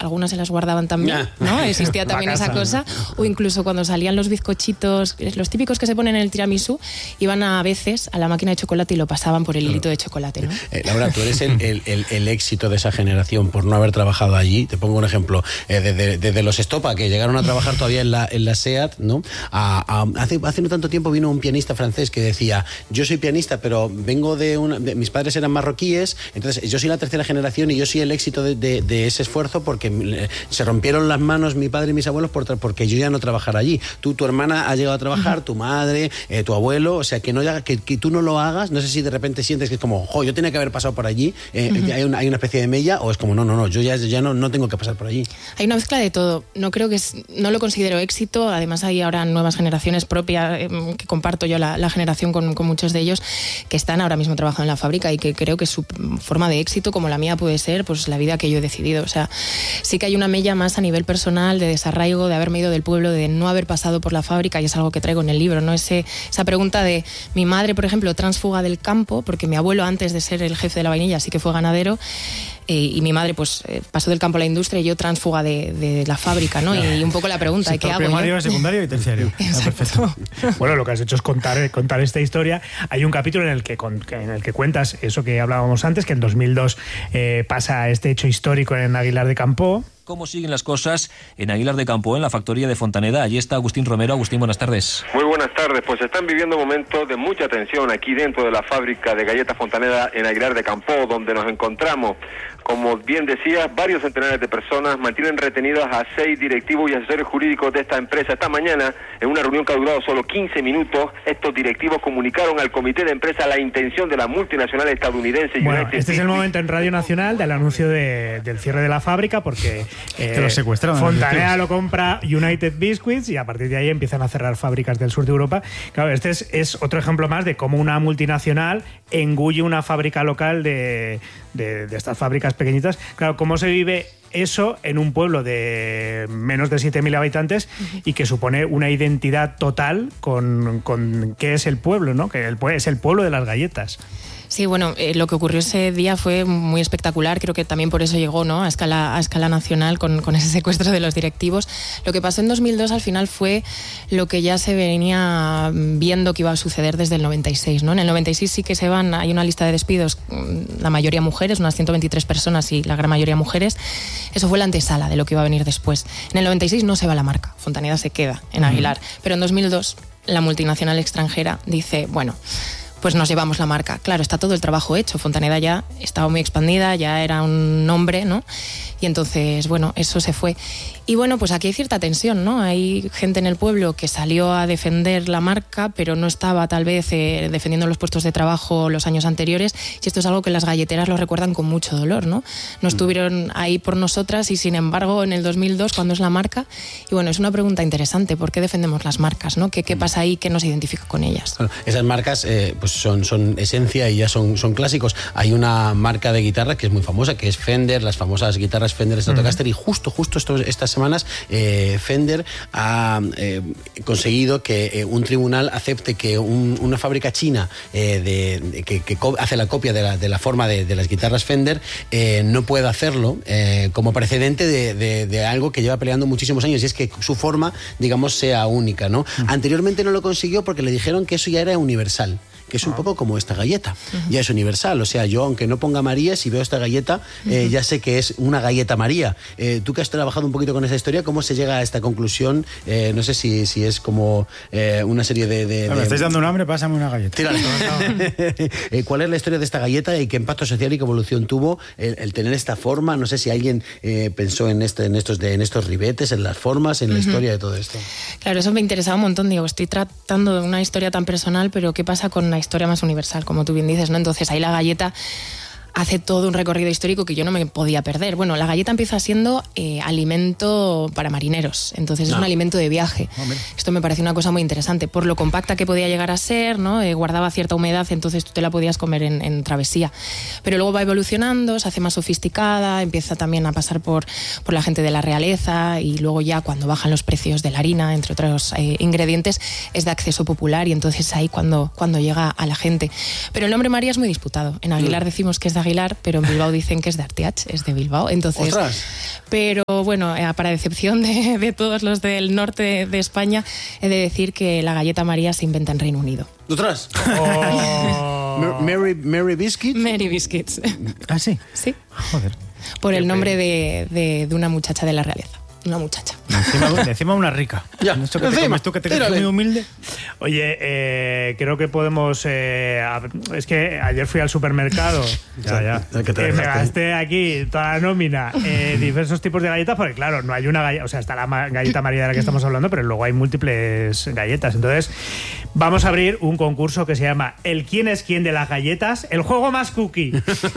algunas se las guardaban también, ¿no? Existía también esa cosa. O incluso cuando salían los bizcochitos, los típicos que se ponen en el tiramisú, iban a veces a la máquina de chocolate y lo pasaban por el hilito de chocolate, ¿no? Laura, tú eres el éxito de esa generación por no haber trabajado allí. Te pongo un ejemplo. Desde los Estopa, que llegaron a trabajar todavía en la SEAT, ¿no? Hace no tanto tiempo vino un pianista francés que decía: yo soy pianista, pero vengo mis padres eran marroquíes, entonces yo soy la tercera generación y yo soy el éxito de ese esfuerzo porque se rompieron las manos mi padre y mis abuelos porque yo ya no trabajara allí. Tu hermana ha llegado a trabajar, tu madre, tu abuelo, o sea, que tú no lo hagas. No sé si de repente sientes que es como, yo tenía que haber pasado por allí, hay una especie de mella, o es como, no, yo ya no tengo que pasar por allí. Hay una mezcla de todo. No lo considero éxito. Además hay ahora nuevas generaciones propias, que comparto yo la generación con muchos de ellos, que están ahora mismo trabajando en la fábrica y que creo que su forma de éxito, como la mía puede ser, pues la vida que yo he decidido. O sea, sí que hay una mella más a nivel personal, de desarraigo, de haberme ido del pueblo, de no haber pasado por la fábrica, y es algo que traigo en el libro, ¿no? Esa pregunta de mi madre, por ejemplo, tránsfuga del campo, porque mi abuelo, antes de ser el jefe de la vainilla, sí que fue ganadero, y mi madre pues pasó del campo a la industria, y yo tránsfuga de la fábrica, ¿no? Y un poco la pregunta, ¿qué hago yo? Primario, secundario y terciario. Perfecto. Bueno, lo que has hecho es contar esta historia. Hay un capítulo en el que cuentas eso que hablábamos antes, que en 2002 pasa este hecho histórico en Aguilar de Campoo. ¿Cómo siguen las cosas en Aguilar de Campoo, en la factoría de Fontaneda? Allí está Agustín Romero. Agustín, buenas tardes. Muy buenas tardes. Pues están viviendo momentos de mucha tensión aquí dentro de la fábrica de galletas Fontaneda en Aguilar de Campoo, donde nos encontramos. Como bien decía, varios centenares de personas mantienen retenidas a 6 directivos y asesores jurídicos de esta empresa. Esta mañana, en una reunión que ha durado solo 15 minutos, estos directivos comunicaron al comité de empresa la intención de la multinacional estadounidense United. United. Este es el momento en Radio Nacional del anuncio del cierre de la fábrica, porque lo secuestraron. Fontaneda lo compra United Biscuits y a partir de ahí empiezan a cerrar fábricas del sur de Europa. Claro, este es otro ejemplo más de cómo una multinacional engulle una fábrica local de estas fábricas pequeñitas. Claro, cómo se vive eso en un pueblo de menos de 7.000 habitantes y que supone una identidad total con qué es el pueblo, ¿no? Que es el pueblo de las galletas. Sí, bueno, lo que ocurrió ese día fue muy espectacular. Creo que también por eso llegó, ¿no?, a escala nacional con ese secuestro de los directivos. Lo que pasó en 2002 al final fue lo que ya se venía viendo que iba a suceder desde el 96, ¿no? En el 96 sí que hay una lista de despidos, la mayoría mujeres, unas 123 personas y la gran mayoría mujeres. Eso fue la antesala de lo que iba a venir después. En el 96 no se va la marca, Fontaneda se queda en Aguilar. Pero en 2002 la multinacional extranjera dice, bueno, pues nos llevamos la marca. Claro, está todo el trabajo hecho. Fontaneda ya estaba muy expandida, ya era un nombre, ¿no? Y entonces, bueno, eso se fue. Y bueno, pues aquí hay cierta tensión, ¿no? Hay gente en el pueblo que salió a defender la marca, pero no estaba tal vez defendiendo los puestos de trabajo los años anteriores. Y esto es algo que las galleteras lo recuerdan con mucho dolor, ¿no? No estuvieron ahí por nosotras y, sin embargo, en el 2002, cuando es la marca. Y bueno, es una pregunta interesante. ¿Por qué defendemos las marcas, ¿no? ¿Qué pasa ahí que nos identifica con ellas? Bueno, esas marcas pues son esencia y ya son clásicos. Hay una marca de guitarra que es muy famosa, que es Fender, las famosas guitarras Fender Stratocaster, y justo estas semanas Fender ha conseguido que un tribunal acepte que una fábrica china que hace la copia de la forma de las guitarras Fender no puede hacerlo como precedente de algo que lleva peleando muchísimos años, y es que su forma, digamos, sea única, ¿no? Anteriormente no lo consiguió porque le dijeron que eso ya era universal, que es un poco como esta galleta, ya es universal. O sea, yo, aunque no ponga María, si veo esta galleta, ya sé que es una galleta María. Tú que has trabajado un poquito con esa historia, ¿cómo se llega a esta conclusión? No sé si es como una serie de... Me estáis dando un hambre, pásame una galleta. ¿Cuál es la historia de esta galleta y qué impacto social y qué evolución tuvo el tener esta forma? No sé si alguien pensó en estos ribetes, en las formas, en la historia de todo esto. Claro, eso me interesaba un montón. Digo, estoy tratando de una historia tan personal, pero ¿qué pasa con una historia más universal, como tú bien dices, ¿no? Entonces ahí la galleta hace todo un recorrido histórico que yo no me podía perder. Bueno, la galleta empieza siendo alimento para marineros, entonces es un alimento de viaje. Esto me parece una cosa muy interesante, por lo compacta que podía llegar a ser, ¿no? Guardaba cierta humedad, entonces tú te la podías comer en travesía. Pero luego va evolucionando, se hace más sofisticada, empieza también a pasar por la gente de la realeza, y luego ya cuando bajan los precios de la harina, entre otros ingredientes, es de acceso popular, y entonces ahí cuando llega a la gente. Pero el nombre María es muy disputado. En Aguilar decimos que es de Aguilar, pero en Bilbao dicen que es de Artiach, es de Bilbao. Entonces, ¡Ostras! pero bueno, para decepción de todos los del norte de España, he de decir que la galleta María se inventa en Reino Unido. ¿Otras? Oh. Mary Biscuit. Mary Biscuits. Ah, sí. Sí, Joder. por el nombre de una muchacha de la realeza. Una muchacha. Encima una rica. Ya, Esto que te encima, comes tú, que te crees tírale. muy humilde. Oye, creo que podemos... es que ayer fui al supermercado. Ya, que te Me dejaste. gasté aquí toda la nómina, diversos tipos de galletas, porque claro, no hay una galleta, o sea, está la galleta María de la que estamos hablando, pero luego hay múltiples galletas. Entonces, vamos a abrir un concurso que se llama El quién es quién de las galletas, el juego más cookie.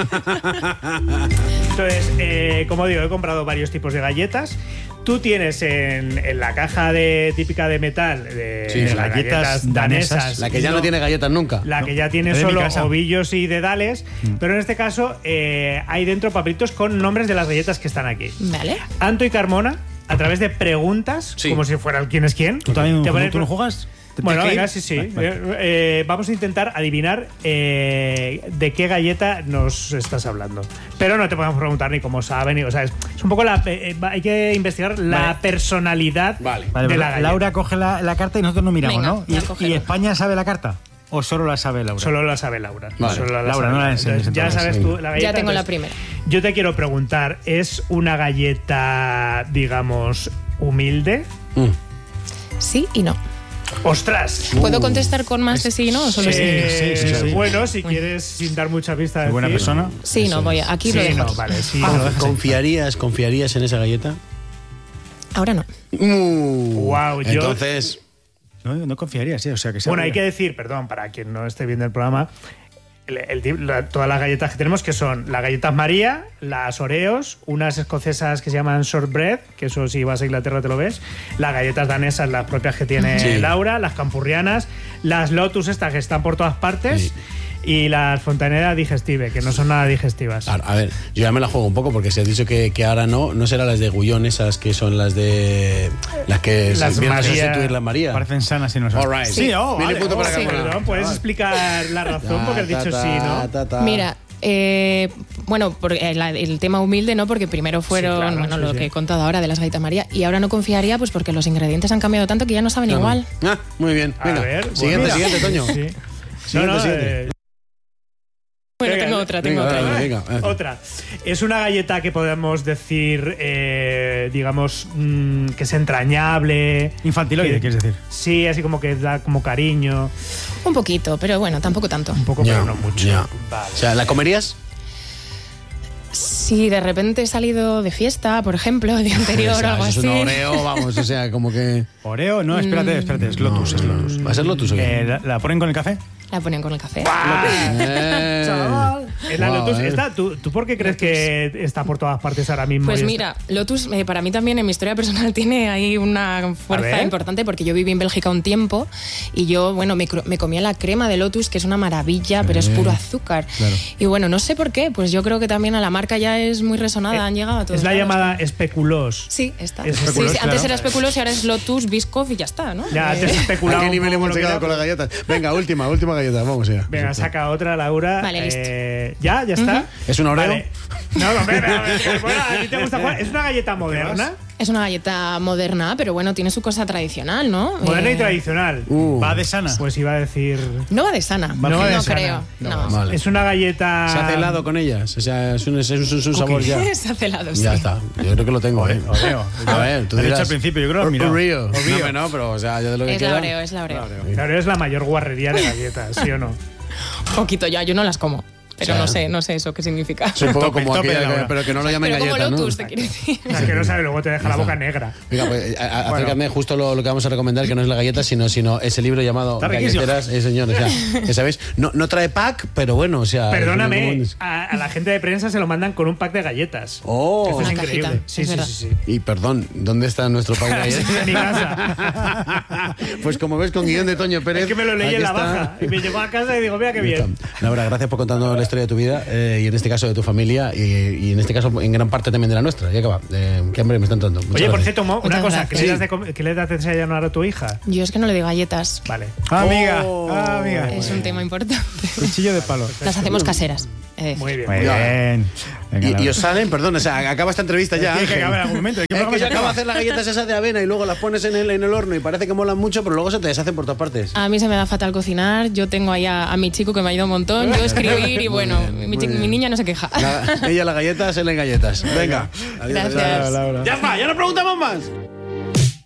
Entonces, como digo, he comprado varios tipos de galletas. Tú tienes en la caja típica de metal de, Sí, de las las galletas danesas, La que ya no tiene galletas nunca. la que ya tiene Es de mi solo casa. ovillos y dedales, pero en este caso hay dentro papelitos con nombres de las galletas que están aquí. ¿Vale? Anto y Carmona, a través de preguntas, Sí. como si fuera el quién es quién. ¿Tú también te ponen- tú no juegas? ¿Te Bueno, tienes que venga, ir? sí, sí. Vale. Vamos a intentar adivinar de qué galleta nos estás hablando. Pero no te podemos preguntar ni cómo saben, o sea, es un poco hay que investigar la Vale. personalidad Vale. Vale, de pues la galleta. Laura coge la carta y nosotros no miramos, Venga, ¿no? ya ¿Y cógelo. España sabe la carta? ¿O solo la sabe Laura? Solo la sabe Laura. Vale. Solo Laura, sabe no la enseñes, Entonces, ya entonces, sabes venga. tú la galleta. Ya tengo la entonces, primera. Yo te quiero preguntar, ¿es una galleta, digamos, humilde? Sí y no. ¡Ostras! ¿Puedo contestar con más de sí y no? ¿O solo sí? sí. Bueno, si quieres, sin dar mucha pista. ¿Es buena decir- persona? Sí, no, voy. Aquí lo Sí, dejo. no, vale, sí. ¿Confiarías en esa galleta? Ahora no. Guau, yo- Entonces, No confiaría, sí. O sea, que sea Bueno, hay buena. que decir, perdón, para quien no esté viendo el programa, todas las galletas que tenemos, que son las galletas María, las Oreos, unas escocesas que se llaman shortbread, que eso si vas a Inglaterra te lo ves, las galletas danesas, las propias que tiene Sí. Laura, las campurrianas, las Lotus estas que están por todas partes, Sí. y las Fontaneda digestive, que no son nada digestivas. a ver, yo ya me la juego un poco porque se ha dicho que ahora no serán las de Gullón, esas que son las de. Las que Las se vienen a María. sustituir la María. Parecen sanas y no son. All right. Sí, Viene punto para Sí. Carmona. Perdón, ¿puedes explicar la razón? Porque has dicho sí, ¿no? Mira, bueno, el tema humilde, ¿no? Porque primero fueron, Sí, claro, bueno, sí, lo sí. que he contado ahora de las galletas María, y ahora no confiaría, pues porque los ingredientes han cambiado tanto que ya no saben igual. Ah, muy bien. Venga. A ver, siguiente, bueno. siguiente, Toño. Sí. Siguiente. Bueno, Venga, tengo Venga, otra. dale, venga. Otra. Es una galleta que podemos decir, digamos, que es entrañable. Infantiloide, Que- quieres decir. Sí, así como que da como cariño. Un poquito, pero bueno, tampoco tanto. Un poco, pero no mucho. ya. Vale. O sea, ¿la comerías? Si de repente he salido de fiesta, por ejemplo, el día anterior O o sea, algo eso así. es un Oreo, vamos, o sea, como que. Oreo, no, espérate, es Lotus, es Lotus. ¿Va a ser Lotus o qué? ¿La ponen con el café? La ponen con el café. Es la Wow, Lotus. ¿Tú por qué crees que está por todas partes ahora mismo? Pues Y mira, Lotus para mí también en mi historia personal tiene ahí una A fuerza ver. importante porque yo viví en Bélgica un tiempo y yo, bueno, me comía la crema de Lotus, que es una maravilla, pero es puro azúcar. Claro. Y bueno, no sé por qué, pues yo creo que también a la marca ya es muy resonada, han llegado a todos Es la lados. llamada especuloos. Sí, está. Es Sí, especuloos, sí, antes claro. era especuloos y ahora es Lotus, Biscoff y ya está, ¿no? Ya, antes ¿A especulado. qué nivel un poco hemos lo que llegado era. con las galletas? Venga, última galleta, vamos ya. Venga, saca otra, Laura. Vale, listo. ¿Ya está? ¿Es un Oreo? Vale. No, hombre, bueno, ¿a ti te gusta jugar? ¿Es una galleta moderna? Es una galleta moderna, pero bueno, tiene su cosa tradicional, ¿no? Moderna y tradicional. ¿Va de sana? Pues iba a decir... No va de sana. No va de no sana. creo. No. Vale. Es una galleta... ¿Se hace helado con ellas? O sea, es un sabor ya. Se hace helado, sí. Ya está. Yo creo que lo tengo, ¿eh? Oreo. A ver, tú Lo he dirás. dicho al principio, yo creo que lo has mirado. Oreo. Oreo. No, pero, o sea, yo de lo que Es queda. la Oreo, es la Oreo. La Oreo es la mayor guarrería de galletas, ¿sí o no? Un poquito ya, yo no las como. Pero O sea, no sé eso qué significa. Es un poco Tope, como tope, aquella, Laura. pero que no lo llamen Pero como galleta, ¿no? Lotus, te quiero decir. O sea, que no sabe, luego te deja la boca negra. Venga, pues acércame justo lo que vamos a recomendar, que no es la galleta, sino ese libro llamado Está riquísimo. Galleteras. Señor, o sea, ya sabéis, no trae pack, pero bueno, o sea... Perdóname, es a la gente de prensa se lo mandan con un pack de galletas. Oh, Esto es Una increíble. cajita, Sí, es sí, verdad. sí, sí. y perdón, ¿dónde está nuestro pack de galletas? En mi casa. Pues como ves, con guión de Toño Pérez... Es que me lo leí aquí en la está. baja. Y me llegó a casa y digo, mira qué Ahí está. bien. Laura, gracias por contarnos la historia de tu vida y en este caso de tu familia y en este caso en gran parte también de la nuestra. Ya que va, que hambre me está entrando. Muchas Oye, por gracias. cierto, Mo, una Muchas cosa. gracias. ¿Qué le das de desayunar a tu hija? Yo es que no le doy galletas. Vale. Amiga, Oh. amiga. Es un tema importante. Cuchillo de palo. Las hacemos caseras. he de decir. Muy bien. Muy bien. Venga, Y os salen, perdón, o sea, acaba esta entrevista ya. Tiene que Ángel. acabar en algún momento. ¿En qué Es programa que se yo acabo de acaba? hacer las galletas esas de avena y luego las pones en el horno y parece que molan mucho, pero luego se te deshacen por todas partes. A mí se me da fatal cocinar. Yo tengo ahí a mi chico que me ayuda un montón. Yo escribir y bueno, mi niña no se queja. Ella las galletas, él en galletas. Venga. Adiós, Gracias. adiós. Ya está, ya no preguntamos más.